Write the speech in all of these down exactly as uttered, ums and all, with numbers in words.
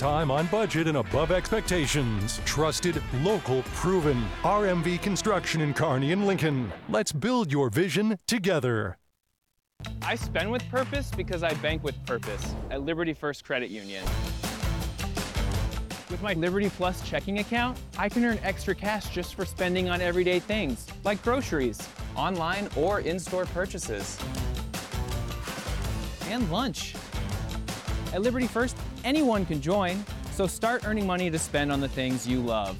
time, on budget, and above expectations. Trusted, local, proven. R M V Construction in Kearney and Lincoln. Let's build your vision together. I spend with purpose because I bank with purpose at Liberty First Credit Union. With my Liberty Plus checking account, I can earn extra cash just for spending on everyday things, like groceries, online or in-store purchases, and lunch. At Liberty First, anyone can join, so start earning money to spend on the things you love.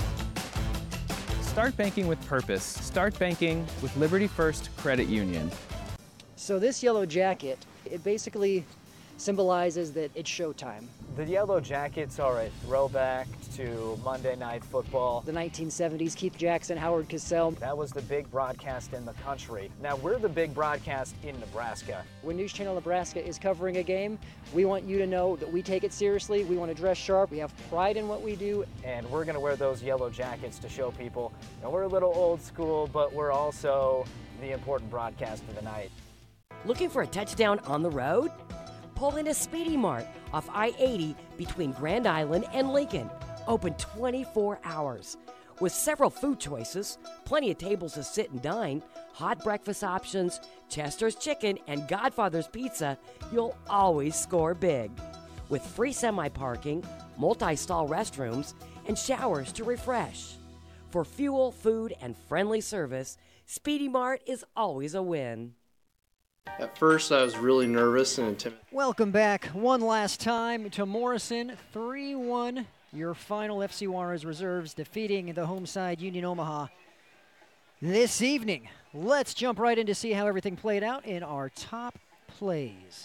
Start banking with purpose. Start banking with Liberty First Credit Union. So this yellow jacket, it basically symbolizes that it's showtime. The Yellow Jackets are a throwback to Monday Night Football. The nineteen seventies, Keith Jackson, Howard Cosell. That was the big broadcast in the country. Now we're the big broadcast in Nebraska. When News Channel Nebraska is covering a game, we want you to know that we take it seriously. We want to dress sharp. We have pride in what we do. And we're going to wear those yellow jackets to show people. Now we're a little old school, but we're also the important broadcast of the night. Looking for a touchdown on the road? Pull into Speedy Mart off I eighty between Grand Island and Lincoln. Open twenty-four hours. With several food choices, plenty of tables to sit and dine, hot breakfast options, Chester's Chicken, and Godfather's Pizza, you'll always score big. With free semi-parking, multi-stall restrooms, and showers to refresh. For fuel, food, and friendly service, Speedy Mart is always a win. At first, I was really nervous and intimidated. Welcome back one last time to Morrison, three one. Your final F C Juarez reserves defeating the home side Union Omaha this evening. Let's jump right in to see how everything played out in our top plays.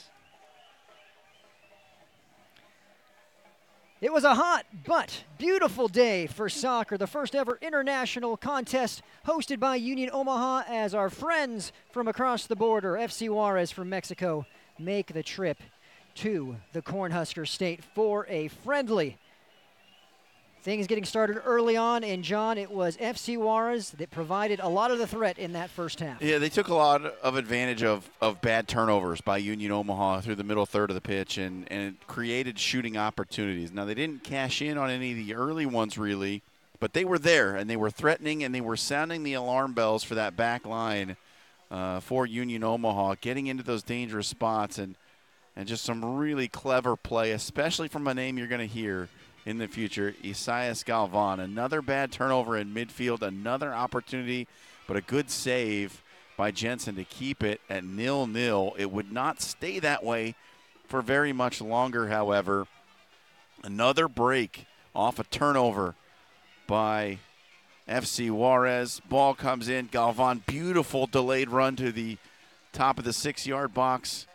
It was a hot but beautiful day for soccer, the first ever international contest hosted by Union Omaha as our friends from across the border, F C Juarez from Mexico, make the trip to the Cornhusker State for a friendly. Things getting started early on, and John, it was F C Juarez that provided a lot of the threat in that first half. Yeah, they took a lot of advantage of, of bad turnovers by Union Omaha through the middle third of the pitch, and, and it created shooting opportunities. Now, they didn't cash in on any of the early ones, really, but they were there, and they were threatening, and they were sounding the alarm bells for that back line uh, for Union Omaha, getting into those dangerous spots, and, and just some really clever play, especially from a name you're going to hear in the future, Isaias Galvan. Another bad turnover in midfield, another opportunity, but a good save by Jensen to keep it at nil nil. It would not stay that way for very much longer, however. Another break off a turnover by F C Juarez. Ball comes in. Galvan, beautiful delayed run to the top of the six-yard box.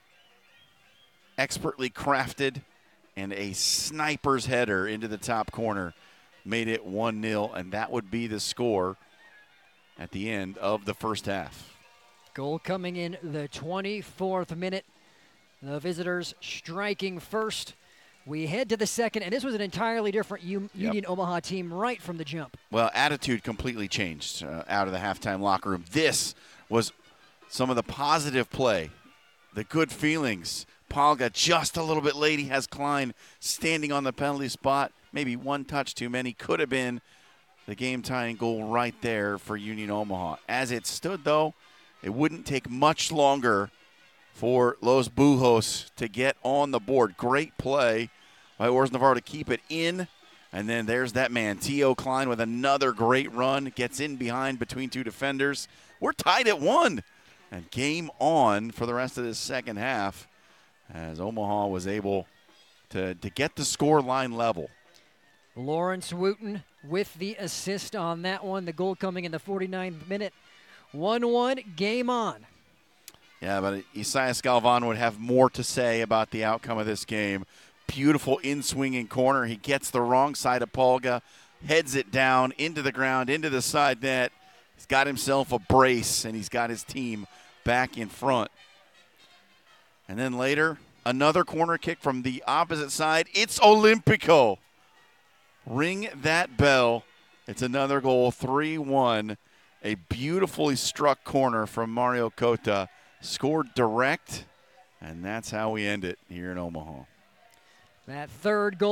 Expertly crafted. And a sniper's header into the top corner made it one nil, and that would be the score at the end of the first half. Goal coming in the twenty-fourth minute. The visitors striking first. We head to the second, and this was an entirely different U- Yep. Union Omaha team right from the jump. Well, attitude completely changed uh, out of the halftime locker room. This was some of the positive play, the good feelings. Palga just a little bit late. He has Klein standing on the penalty spot. Maybe one touch too many. Could have been the game-tying goal right there for Union Omaha. As it stood, though, it wouldn't take much longer for Los Bujos to get on the board. Great play by Ors Navarro to keep it in. And then there's that man, Tio Klein, with another great run. Gets in behind between two defenders. We're tied at one. And game on for the rest of this second half, as Omaha was able to, to get the score line level. Lawrence Wooten with the assist on that one. The goal coming in the forty-ninth minute. one one, game on. Yeah, but Isaias Galvan would have more to say about the outcome of this game. Beautiful in-swinging corner. He gets the wrong side of Palga, heads it down into the ground, into the side net. He's got himself a brace, and he's got his team back in front. And then later, another corner kick from the opposite side. It's Olympico. Ring that bell. It's another goal, three one. A beautifully struck corner from Mario Cota. Scored direct, and that's how we end it here in Omaha. That third goal.